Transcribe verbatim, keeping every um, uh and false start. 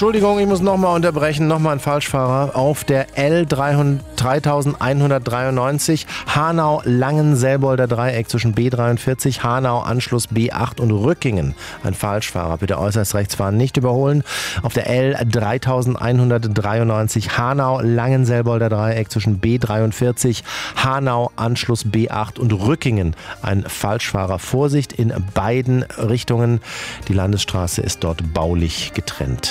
Entschuldigung, ich muss nochmal unterbrechen. Nochmal ein Falschfahrer auf der L dreitausendeinhundertdreiundneunzig Hanau-Langenselbolder Dreieck zwischen B dreiundvierzig, Hanau, Anschluss B acht und Rückingen. Ein Falschfahrer. Bitte äußerst rechts fahren, nicht überholen. Auf der L dreitausendeinhundertdreiundneunzig Hanau-Langenselbolder Dreieck zwischen B dreiundvierzig, Hanau, Anschluss B acht und Rückingen. Ein Falschfahrer. Vorsicht in beiden Richtungen. Die Landesstraße ist dort baulich getrennt.